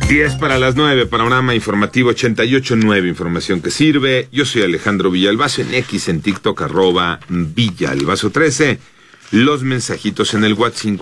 10 para las 9, panorama informativo 88.9, información que sirve. Yo soy Alejandro Villalbazo, en X, en TikTok, @Villalbazo13. Los mensajitos en el WhatsApp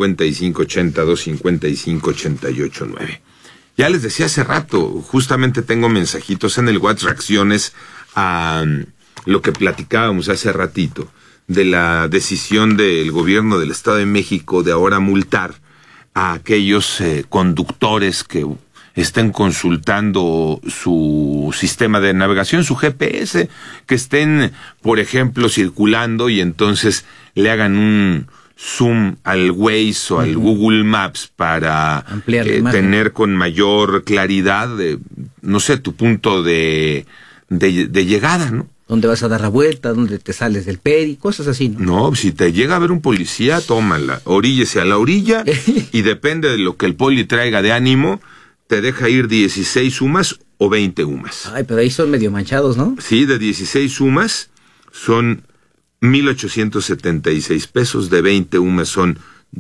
5582558889. Ya les decía hace rato, justamente tengo mensajitos en el WhatsApp, reacciones a lo que platicábamos hace ratito, de la decisión del gobierno del Estado de México de ahora multar a aquellos conductores que estén consultando su sistema de navegación, su GPS, que estén, por ejemplo, circulando y entonces le hagan un zoom al Waze o al Google Maps para tener con mayor claridad, no sé, tu punto de llegada, ¿no? ¿Dónde vas a dar la vuelta? ¿Dónde te sales del peri? Cosas así, ¿no? No, si te llega a ver un policía, tómala, oríllese a la orilla y depende de lo que el poli traiga de ánimo, te deja ir 16 UMAS o 20 UMAS. Ay, pero ahí son medio manchados, ¿no? Sí, de 16 UMAS son 1,876 pesos, de 20 UMAS son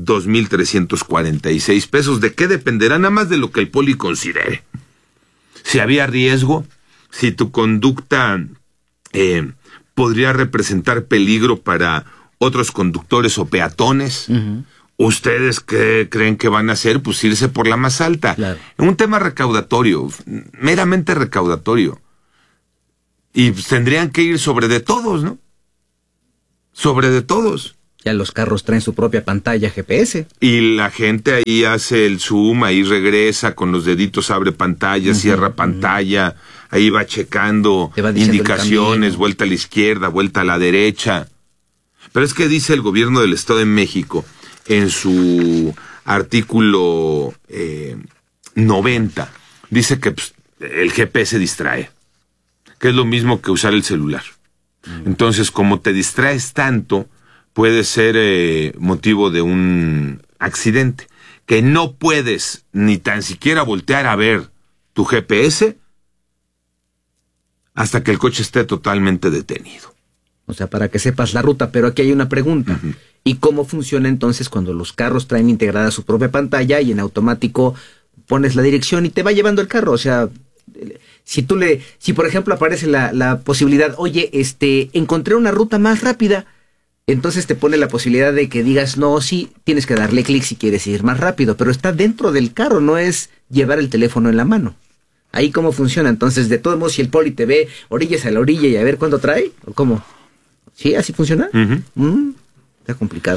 2,346 pesos. ¿De qué dependerá? Nada más de lo que el poli considere. Si había riesgo, si tu conducta podría representar peligro para otros conductores o peatones. ¿Ustedes qué creen que van a hacer? Pues irse por la más alta. Claro. Un tema recaudatorio, meramente recaudatorio. Y pues tendrían que ir sobre de todos, ¿no? Sobre de todos. Ya los carros traen su propia pantalla GPS. Y la gente ahí hace el zoom, ahí regresa con los deditos, abre pantalla, cierra pantalla, ahí va checando indicaciones, vuelta a la izquierda, vuelta a la derecha. Pero es que dice el gobierno del Estado de México, en su artículo 90, dice que pues, el GPS distrae, que es lo mismo que usar el celular. Entonces, como te distraes tanto, puede ser motivo de un accidente, que no puedes ni tan siquiera voltear a ver tu GPS hasta que el coche esté totalmente detenido. O sea, para que sepas la ruta, pero aquí hay una pregunta. ¿Y cómo funciona entonces cuando los carros traen integrada su propia pantalla y en automático pones la dirección y te va llevando el carro? O sea, si por ejemplo aparece la posibilidad, oye, encontré una ruta más rápida, entonces te pone la posibilidad de que digas, no, sí, tienes que darle clic si quieres ir más rápido, pero está dentro del carro, no es llevar el teléfono en la mano. Ahí cómo funciona. Entonces, de todos modos, si el poli te ve orillas a la orilla y a ver cuándo trae, ¿o cómo? ¿Sí? ¿Así funciona? Está complicado.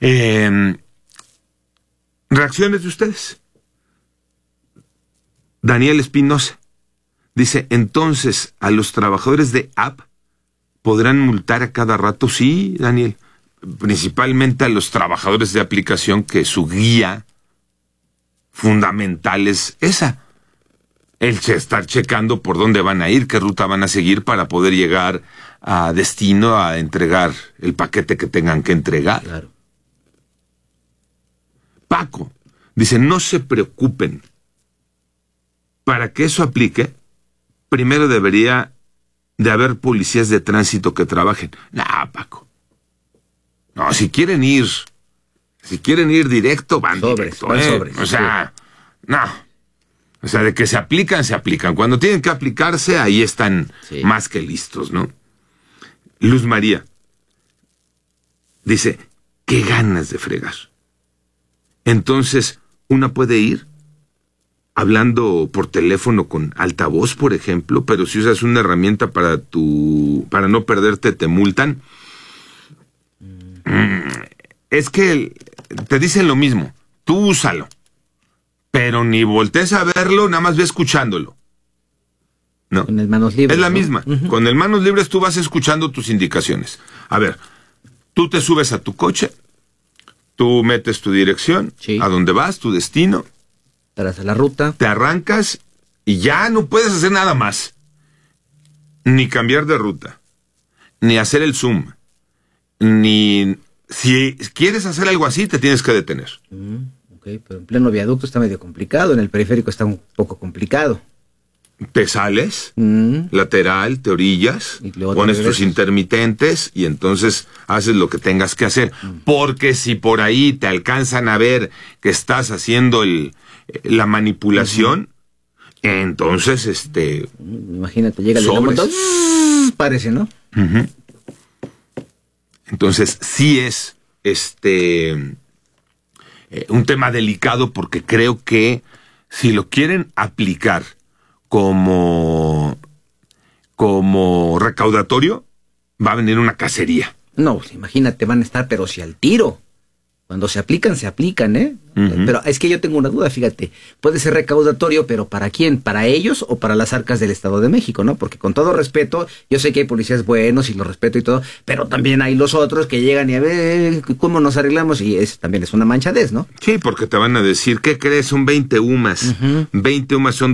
Reacciones de ustedes. Daniel Espinosa dice, entonces, ¿a los trabajadores de app podrán multar a cada rato? Sí, Daniel. Principalmente a los trabajadores de aplicación, que su guía fundamental es esa. El estar checando por dónde van a ir, qué ruta van a seguir para poder llegar a destino, a entregar el paquete que tengan que entregar. Claro. Paco dice, no se preocupen. Para que eso aplique, primero debería de haber policías de tránsito que trabajen. Paco. No, si quieren ir directo, van directo. O sea, no. O sea, de que se aplican. Cuando tienen que aplicarse, ahí están más que listos, ¿no? Luz María dice, qué ganas de fregar. Entonces, una puede ir hablando por teléfono con altavoz, por ejemplo, pero si usas una herramienta para no perderte, te multan. Es que te dicen lo mismo, tú úsalo, pero ni voltees a verlo, nada más ve escuchándolo. No. Con el manos libres. Es la ¿no? misma. Con el manos libres tú vas escuchando tus indicaciones. A ver, tú te subes a tu coche, tú metes tu dirección, a dónde vas, tu destino. Tras la ruta. Te arrancas y ya no puedes hacer nada más. Ni cambiar de ruta, ni hacer el zoom, ni... Si quieres hacer algo así, te tienes que detener. Pero en pleno viaducto está medio complicado, en el periférico está un poco complicado. Te sales, lateral, te orillas, pones tus intermitentes y entonces haces lo que tengas que hacer. Porque si por ahí te alcanzan a ver que estás haciendo la manipulación, Entonces, Imagínate, llega el dinamo, parece, ¿no? Uh-huh. Entonces, sí es un tema delicado, porque creo que si lo quieren aplicar como recaudatorio, va a venir una cacería. No, pues imagínate, van a estar, pero si al tiro. Cuando se aplican, ¿eh? Uh-huh. Pero es que yo tengo una duda, fíjate. Puede ser recaudatorio, pero ¿para quién? ¿Para ellos o para las arcas del Estado de México, no? Porque con todo respeto, yo sé que hay policías buenos y los respeto y todo, pero también hay los otros que llegan y a ver cómo nos arreglamos, y eso también es una manchadez, ¿no? Sí, porque te van a decir, ¿qué crees? Son 20 UMAS. Uh-huh. 20 UMAS son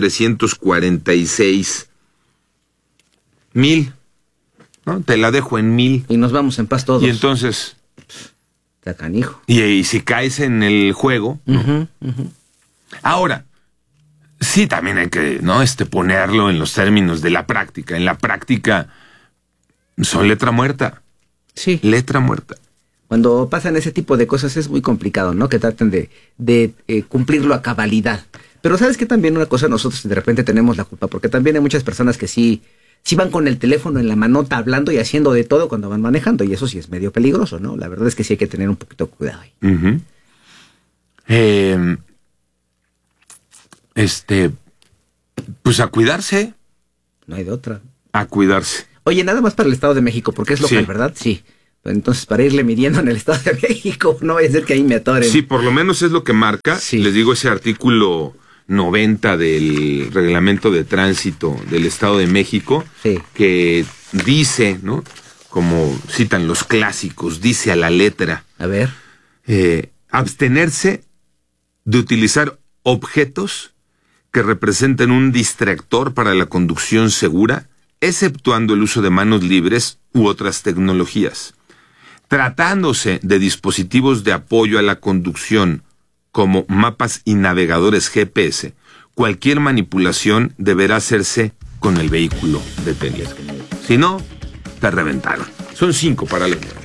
2,346,000. ¿No? Te la dejo en 1,000. Y nos vamos en paz todos. Y entonces... Está canijo. Y si caes en el juego, ¿no? Uh-huh, uh-huh. Ahora, sí, también hay que, ¿no? Ponerlo en los términos de la práctica. En la práctica son letra muerta. Sí. Letra muerta. Cuando pasan ese tipo de cosas es muy complicado, ¿no? Que traten de cumplirlo a cabalidad. Pero ¿sabes qué? También una cosa, nosotros de repente tenemos la culpa, porque también hay muchas personas que sí van con el teléfono en la manota hablando y haciendo de todo cuando van manejando, y eso sí es medio peligroso, ¿no? La verdad es que sí hay que tener un poquito de cuidado ahí. Uh-huh. Pues a cuidarse. No hay de otra. A cuidarse. Oye, nada más para el Estado de México, porque es local, sí, ¿verdad? Sí. Entonces, para irle midiendo en el Estado de México, no vaya a ser que ahí me atoren. Sí, por lo menos es lo que marca. Sí. Les digo, ese artículo 90 del Reglamento de Tránsito del Estado de México, sí, que dice, ¿no? Como citan los clásicos, dice a la letra. A ver. Abstenerse de utilizar objetos que representen un distractor para la conducción segura, exceptuando el uso de manos libres u otras tecnologías. Tratándose de dispositivos de apoyo a la conducción, como mapas y navegadores GPS, cualquier manipulación deberá hacerse con el vehículo detenido. Si no, te reventaron. Son 5 para la